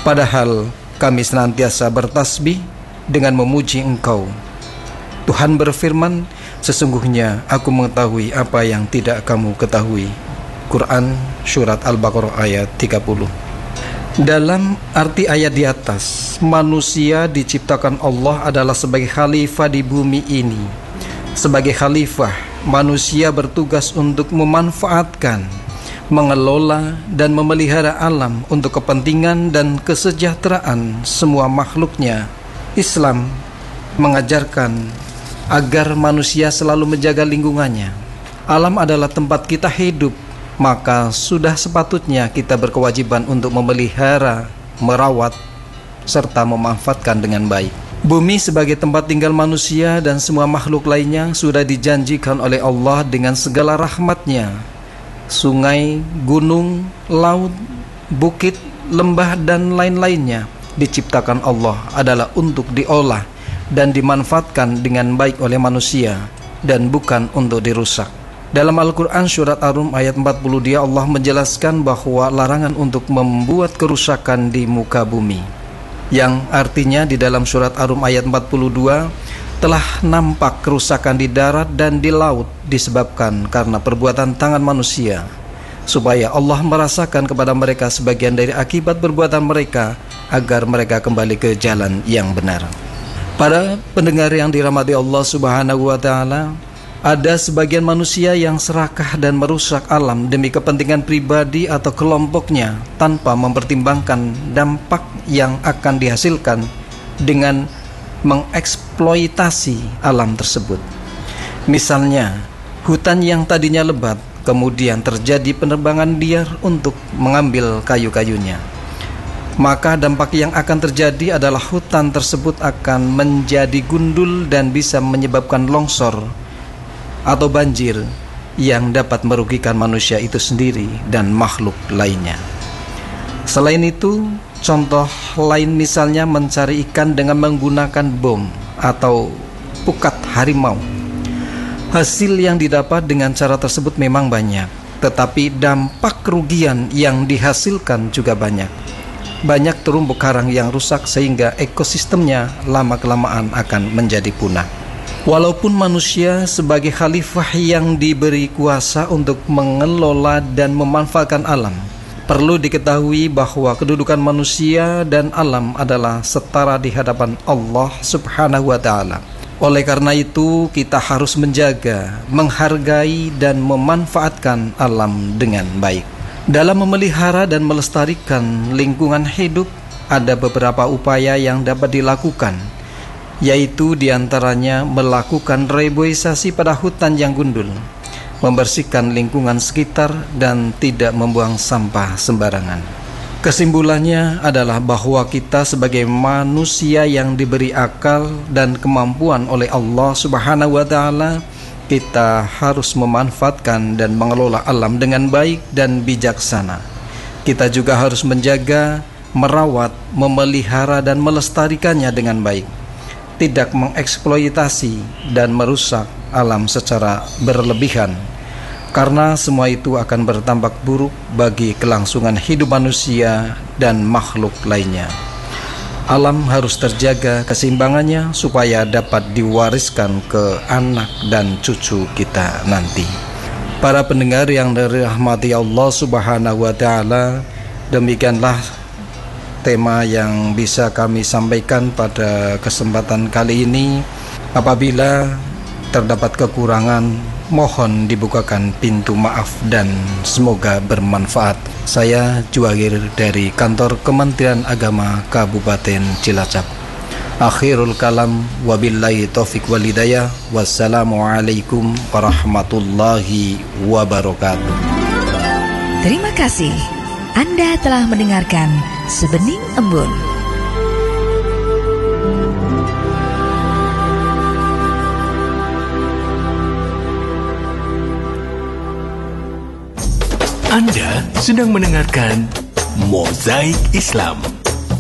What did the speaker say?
Padahal kami senantiasa bertasbih dengan memuji Engkau. Tuhan berfirman, sesungguhnya aku mengetahui apa yang tidak kamu ketahui. Quran Surat Al-Baqarah ayat 30. Dalam arti ayat di atas, manusia diciptakan Allah adalah sebagai khalifah di bumi ini. Sebagai khalifah, manusia bertugas untuk memanfaatkan, mengelola dan memelihara alam untuk kepentingan dan kesejahteraan semua makhluknya. Islam mengajarkan agar manusia selalu menjaga lingkungannya. Alam adalah tempat kita hidup, maka sudah sepatutnya kita berkewajiban untuk memelihara, merawat, serta memanfaatkan dengan baik. Bumi sebagai tempat tinggal manusia dan semua makhluk lainnya sudah dijanjikan oleh Allah dengan segala rahmatnya. Sungai, gunung, laut, bukit, lembah, dan lain-lainnya diciptakan Allah adalah untuk diolah dan dimanfaatkan dengan baik oleh manusia dan bukan untuk dirusak. Dalam Al-Quran Surat Ar-Rum ayat 40 Allah menjelaskan bahwa larangan untuk membuat kerusakan di muka bumi, yang artinya di dalam Surat Ar-Rum ayat 42 telah nampak kerusakan di darat dan di laut disebabkan karena perbuatan tangan manusia, supaya Allah merasakan kepada mereka sebagian dari akibat perbuatan mereka agar mereka kembali ke jalan yang benar. Para pendengar yang dirahmati Allah Subhanahu wa Ta'ala, ada sebagian manusia yang serakah dan merusak alam demi kepentingan pribadi atau kelompoknya tanpa mempertimbangkan dampak yang akan dihasilkan dengan mengeksploitasi alam tersebut. Misalnya, hutan yang tadinya lebat kemudian terjadi penerbangan liar untuk mengambil kayu-kayunya. Maka dampak yang akan terjadi adalah hutan tersebut akan menjadi gundul dan bisa menyebabkan longsor atau banjir yang dapat merugikan manusia itu sendiri dan makhluk lainnya. Selain itu, contoh lain misalnya mencari ikan dengan menggunakan bom atau pukat harimau. Hasil yang didapat dengan cara tersebut memang banyak, tetapi dampak kerugian yang dihasilkan juga banyak. Banyak terumbu karang yang rusak sehingga ekosistemnya lama-kelamaan akan menjadi punah. Walaupun manusia sebagai khalifah yang diberi kuasa untuk mengelola dan memanfaatkan alam, perlu diketahui bahwa kedudukan manusia dan alam adalah setara di hadapan Allah Subhanahu wa Ta'ala. Oleh karena itu, kita harus menjaga, menghargai dan memanfaatkan alam dengan baik. Dalam memelihara dan melestarikan lingkungan hidup, ada beberapa upaya yang dapat dilakukan, yaitu diantaranya melakukan reboisasi pada hutan yang gundul, membersihkan lingkungan sekitar, dan tidak membuang sampah sembarangan. Kesimpulannya adalah bahwa kita sebagai manusia yang diberi akal dan kemampuan oleh Allah Subhanahu wa Ta'ala, kita harus memanfaatkan dan mengelola alam dengan baik dan bijaksana. Kita juga harus menjaga, merawat, memelihara dan melestarikannya dengan baik, tidak mengeksploitasi dan merusak alam secara berlebihan, karena semua itu akan berdampak buruk bagi kelangsungan hidup manusia dan makhluk lainnya. Alam harus terjaga keseimbangannya supaya dapat diwariskan ke anak dan cucu kita nanti. Para pendengar yang dirahmati Allah Subhanahu wa Ta'ala, demikianlah tema yang bisa kami sampaikan pada kesempatan kali ini. Apabila terdapat kekurangan, mohon dibukakan pintu maaf dan semoga bermanfaat. Saya Juwagir dari Kantor Kementerian Agama Kabupaten Cilacap. Akhirul kalam, wabillahi taufiq wal hidayah. Wassalamualaikum warahmatullahi wabarakatuh. Terima kasih. Anda telah mendengarkan Sebening Embun. Anda sedang mendengarkan Mozaik Islam.